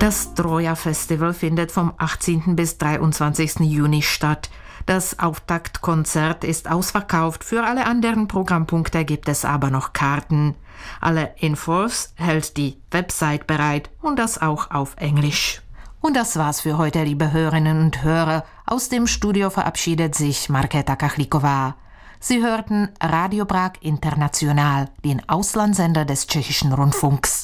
Das Troja Festival findet vom 18. bis 23. Juni statt. Das Auftaktkonzert ist ausverkauft, für alle anderen Programmpunkte gibt es aber noch Karten. Alle Infos hält die Website bereit und das auch auf Englisch. Und das war's für heute, liebe Hörerinnen und Hörer. Aus dem Studio verabschiedet sich Markéta Kachlíková. Sie hörten Radio Prag International, den Auslandssender des Tschechischen Rundfunks.